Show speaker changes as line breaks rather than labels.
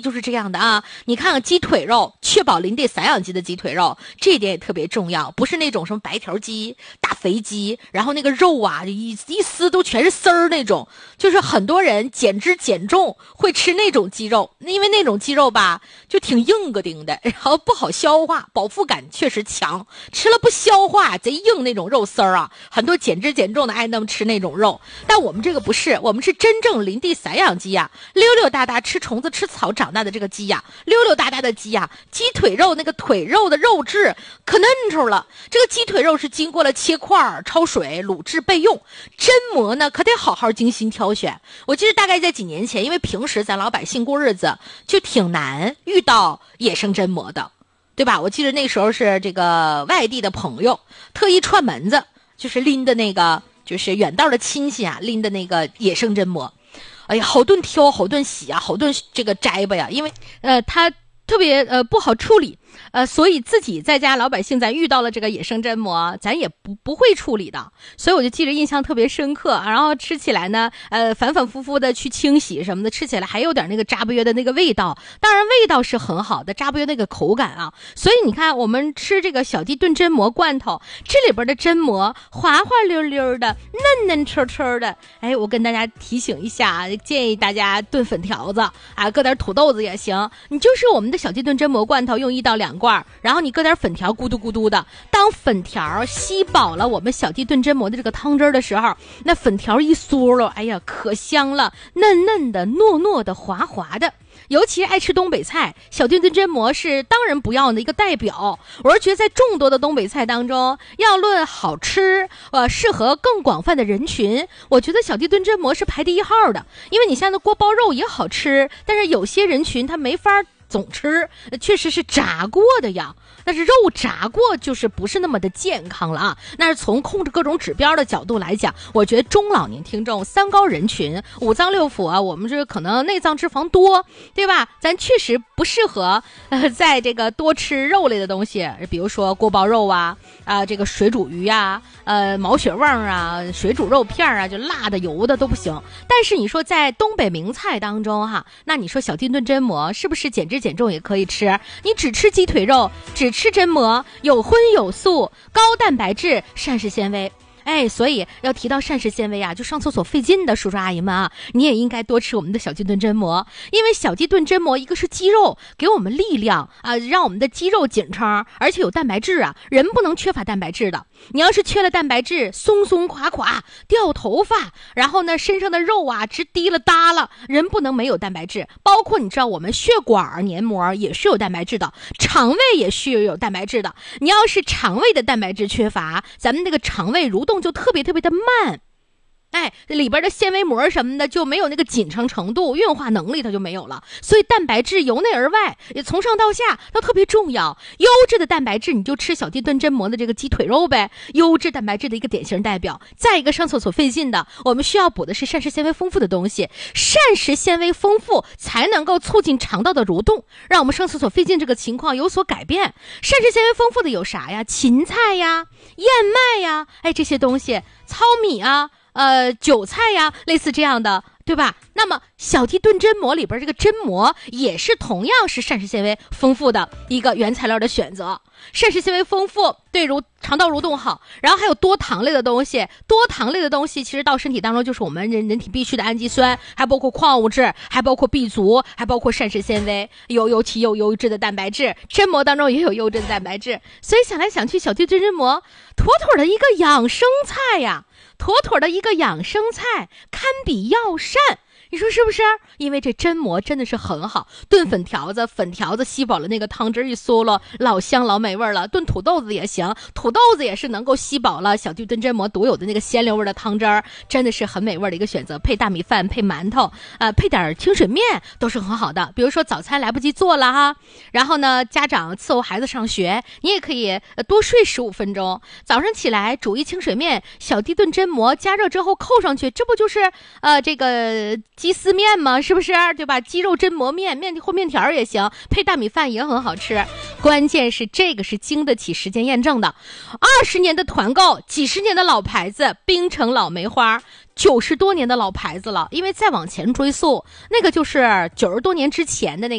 就是这样的啊。你看看鸡腿肉，确保林地散养鸡的鸡腿肉，这一点也特别重要，不是那种什么白条鸡、大肥鸡，然后那个肉啊一撕都全是丝儿那种。就是很多人减脂减重会吃那种鸡肉，因为那种鸡肉吧就挺硬个丁的，然后不好消化，饱腹感确实强，吃了不消化，贼硬那种肉丝儿啊。很多减脂减重的爱那么吃那种肉，但我们这个不是，我们是真正林地散养鸡呀，溜溜达达吃虫子吃草长大的这个鸡呀，溜溜达达的鸡呀，鸡腿肉那个腿肉的肉质可嫩出了。这个鸡腿肉是经过了切块、焯水、卤制备用，榛蘑呢可得好好精心挑选。我记得大概在几年前，因为平时咱老百姓过日子就挺难遇到野生榛蘑的，对吧？我记得那时候是这个外地的朋友特意串门子，就是拎的那个，就是远道的亲戚啊，拎的那个野生榛蘑。哎呀，好顿挑，好顿洗啊，好顿这个摘吧呀，因为它特别不好处理。所以自己在家老百姓咱遇到了这个野生榛蘑，咱也不会处理的，所以我就记得印象特别深刻。然后吃起来呢，反反复复的去清洗什么的，吃起来还有点那个扎不约的那个味道。当然味道是很好的，扎不约那个口感啊。所以你看，我们吃这个小鸡炖榛蘑罐头，这里边的榛蘑滑滑溜溜的，嫩嫩抽抽的。哎，我跟大家提醒一下，建议大家炖粉条子啊，搁点土豆子也行。你就是我们的小鸡炖榛蘑罐头，用1到2罐，然后你搁点粉条，咕嘟咕嘟的。当粉条吸饱了我们小鸡炖榛蘑的这个汤汁的时候，那粉条一嗦了，哎呀，可香了，嫩嫩的，糯糯的，滑滑的。尤其爱吃东北菜，小鸡炖榛蘑是当仁不让的一个代表。我是觉得在众多的东北菜当中，要论好吃，适合更广泛的人群，我觉得小鸡炖榛蘑是排第1号的。因为你像那锅包肉也好吃，但是有些人群他没法总吃，确实是炸过的呀。但是肉炸过就是不是那么的健康了啊。那是从控制各种指标的角度来讲，我觉得中老年听众、三高人群、五脏六腑啊，我们这可能内脏脂肪多，对吧？咱确实不适合在这个多吃肉类的东西，比如说锅包肉啊，这个水煮鱼啊，毛血旺啊，水煮肉片啊，就辣的油的都不行。但是你说在东北名菜当中哈，那你说小鸡炖榛蘑是不是减脂减重也可以吃？你只吃鸡腿肉，只吃榛蘑，有荤有素，高蛋白质，膳食纤维。哎，所以要提到膳食纤维啊，就上厕所费劲的叔叔阿姨们啊，你也应该多吃我们的小鸡炖榛蘑。因为小鸡炖榛蘑，一个是肌肉给我们力量啊，让我们的肌肉紧撑，而且有蛋白质啊，人不能缺乏蛋白质的。你要是缺了蛋白质，松松垮垮，掉头发，然后呢身上的肉啊直滴了耷了，人不能没有蛋白质。包括你知道我们血管黏膜也是有蛋白质的，肠胃也是有蛋白质的。你要是肠胃的蛋白质缺乏，咱们那个肠胃蠕动就特别特别的慢，哎，里边的纤维膜什么的就没有那个紧撑程度，运化能力它就没有了。所以蛋白质由内而外，也从上到下都特别重要。优质的蛋白质你就吃小鸡炖榛蘑的这个鸡腿肉呗，优质蛋白质的一个典型代表。再一个上厕所费劲的，我们需要补的是膳食纤维丰富的东西，膳食纤维丰富才能够促进肠道的蠕动，让我们上厕所费劲这个情况有所改变。膳食纤维丰富的有啥呀？芹菜呀，燕麦呀，哎，这些东西，糙米啊，韭菜呀，类似这样的，对吧？那么小鸡炖榛蘑里边这个榛蘑也是同样是膳食纤维丰富的一个原材料的选择。膳食纤维丰富，对肠道蠕动好，然后还有多糖类的东西。多糖类的东西其实到身体当中就是我们人体必须的氨基酸，还包括矿物质，还包括 B 族，还包括膳食纤维，尤其有优质的蛋白质。榛蘑当中也有优质的蛋白质，所以想来想去，小鸡炖榛蘑妥妥的一个养生菜呀，妥妥的一个养生菜，堪比药膳。你说是不是？因为这榛蘑真的是很好，炖粉条子吸饱了那个汤汁一嗦了，老香老美味了。炖土豆子也行，土豆子也是能够吸饱了小鸡炖榛蘑独有的那个鲜溜味的汤汁儿，真的是很美味的一个选择。配大米饭，配馒头，配点清水面都是很好的。比如说早餐来不及做了哈，然后呢家长伺候孩子上学，你也可以多睡15分钟，早上起来煮一清水面，小鸡炖榛蘑加热之后扣上去，这不就是这个鸡丝面吗？是不是？对吧？鸡肉榛蘑面或面条也行，配大米饭也很好吃。关键是这个是经得起时间验证的，20年的团购，几十年的老牌子，冰城老梅花，90多年的老牌子了。因为再往前追溯，那个就是90多年之前的那个